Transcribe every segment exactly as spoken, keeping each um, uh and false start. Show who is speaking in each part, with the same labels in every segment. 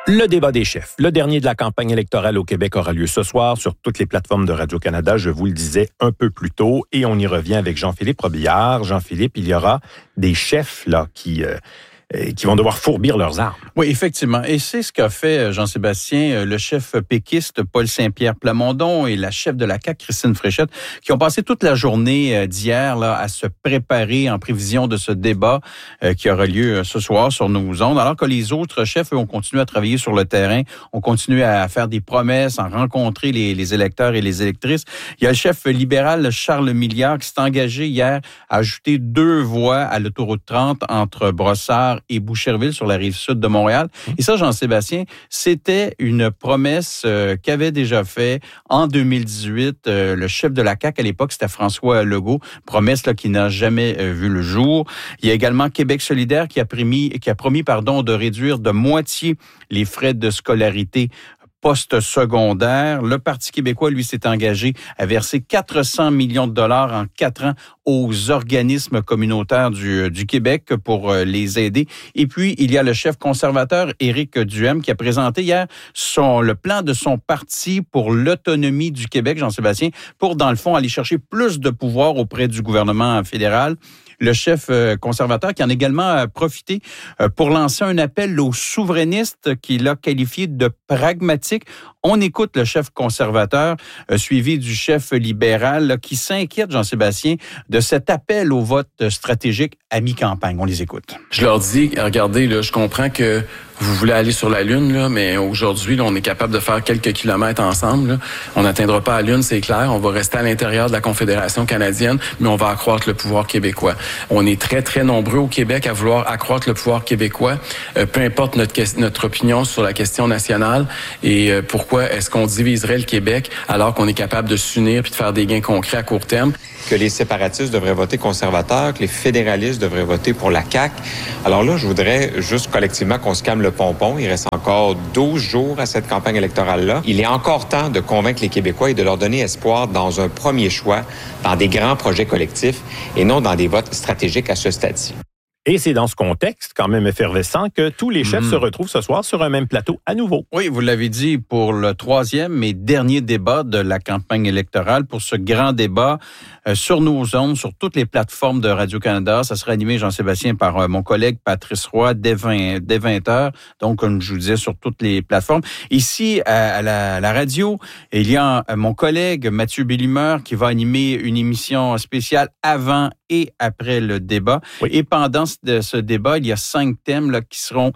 Speaker 1: Le débat des chefs, le dernier de la campagne électorale au Québec, aura lieu ce soir sur toutes les plateformes de Radio-Canada. Je vous le disais un peu plus tôt et on y revient avec Jean-Philippe Robillard. Jean-Philippe, il y aura des chefs là qui... Euh, qui vont devoir fourbir leurs armes.
Speaker 2: Oui, effectivement. Et c'est ce qu'a fait Jean-Sébastien, le chef péquiste Paul Saint-Pierre Plamondon et la chef de la C A Q, Christine Fréchette, qui ont passé toute la journée d'hier là, à se préparer en prévision de ce débat euh, qui aura lieu ce soir sur nos ondes, alors que les autres chefs, eux, ont continué à travailler sur le terrain, ont continué à faire des promesses, à rencontrer les, les électeurs et les électrices. Il y a le chef libéral Charles Milliard qui s'est engagé hier à ajouter deux voies à l'autoroute trente entre Brossard et Boucherville sur la rive sud de Montréal. Et ça, Jean-Sébastien, c'était une promesse euh, qu'avait déjà fait en deux mille dix-huit euh, le chef de la C A Q à l'époque, c'était François Legault, promesse là qui n'a jamais euh, vu le jour. Il y a également Québec solidaire qui a promis, qui a promis pardon, de réduire de moitié les frais de scolarité post-secondaire. Le Parti québécois, lui, s'est engagé à verser quatre cents millions de dollars en quatre ans aux organismes communautaires du, du Québec pour les aider. Et puis, il y a le chef conservateur Éric Duhem qui a présenté hier son, le plan de son parti pour l'autonomie du Québec, Jean-Sébastien, pour, dans le fond, aller chercher plus de pouvoir auprès du gouvernement fédéral. Le chef conservateur qui en a également profité pour lancer un appel aux souverainistes qu'il a qualifié de pragmatiques. On écoute le chef conservateur, suivi du chef libéral, qui s'inquiète, Jean-Sébastien, de cet appel au vote stratégique à mi-campagne. On les écoute.
Speaker 3: Je leur dis, regardez, là, je comprends que vous voulez aller sur la Lune, là, mais aujourd'hui, là, on est capable de faire quelques kilomètres ensemble. Là. On n'atteindra pas la Lune, c'est clair. On va rester à l'intérieur de la Confédération canadienne, mais on va accroître le pouvoir québécois. On est très, très nombreux au Québec à vouloir accroître le pouvoir québécois, euh, peu importe notre, notre opinion sur la question nationale. Et euh, pourquoi est-ce qu'on diviserait le Québec alors qu'on est capable de s'unir puis de faire des gains concrets à court terme?
Speaker 4: Que les séparatistes devraient voter conservateur, que les fédéralistes devraient voter pour la C A Q. Alors là, je voudrais juste collectivement qu'on se calme le pompon. Il reste encore douze jours à cette campagne électorale-là. Il est encore temps de convaincre les Québécois et de leur donner espoir dans un premier choix, dans des grands projets collectifs et non dans des votes stratégiques à ce stade-ci.
Speaker 1: Et c'est dans ce contexte, quand même effervescent, que tous les chefs mmh. se retrouvent ce soir sur un même plateau à nouveau.
Speaker 2: Oui, vous l'avez dit, pour le troisième et dernier débat de la campagne électorale, pour ce grand débat euh, sur nos ondes, sur toutes les plateformes de Radio-Canada. Ça sera animé, Jean-Sébastien, par euh, mon collègue Patrice Roy dès vingt heures. Donc, comme je vous disais, sur toutes les plateformes. Ici, à, à, la, à la radio, il y a euh, mon collègue Mathieu Bellimeur qui va animer une émission spéciale avant et après le débat. Oui. Et pendant de ce débat, il y a cinq thèmes là, qui seront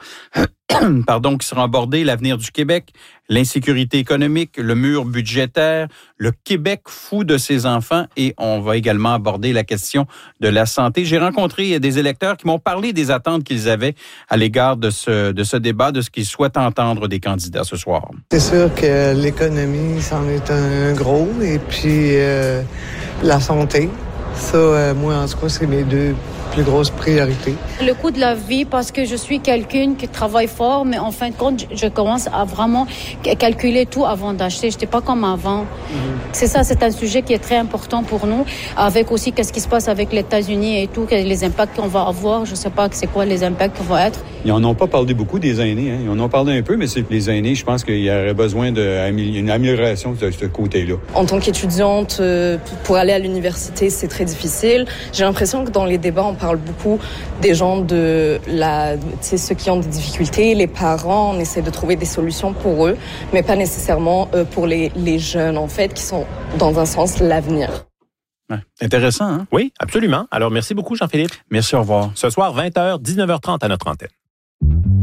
Speaker 2: pardon, qui seront abordés: l'avenir du Québec, l'insécurité économique, le mur budgétaire, le Québec fou de ses enfants, et on va également aborder la question de la santé. J'ai rencontré des électeurs qui m'ont parlé des attentes qu'ils avaient à l'égard de ce, de ce débat, de ce qu'ils souhaitent entendre des candidats ce soir.
Speaker 5: C'est sûr que l'économie, c'en est un gros, et puis euh, la santé. Ça, euh, moi, en tout cas, c'est mes deux plus grosses priorités.
Speaker 6: Le coût de la vie, parce que je suis quelqu'un qui travaille fort, mais en fin de compte, je commence à vraiment calculer tout avant d'acheter. Je n'étais pas comme avant. Mm-hmm. C'est ça, c'est un sujet qui est très important pour nous, avec aussi qu'est-ce qui se passe avec les États-Unis et tout, les impacts qu'on va avoir. Je ne sais pas c'est quoi les impacts qu'on va être.
Speaker 7: Ils n'en ont pas parlé beaucoup, des aînés. Hein. Ils en ont parlé un peu, mais c'est les aînés, je pense qu'il y aurait besoin d'une amélioration de ce côté-là.
Speaker 8: En tant qu'étudiante, pour aller à l'université, c'est très difficile. J'ai l'impression que dans les débats, on parle beaucoup des gens de la, tu sais, ceux qui ont des difficultés, les parents, on essaie de trouver des solutions pour eux, mais pas nécessairement euh, pour les, les jeunes, en fait, qui sont, dans un sens, l'avenir.
Speaker 2: Ouais, intéressant, hein?
Speaker 1: Oui, absolument. Alors, merci beaucoup, Jean-Philippe.
Speaker 2: Merci, au revoir.
Speaker 1: Ce soir, vingt heures, dix-neuf heures trente à notre antenne.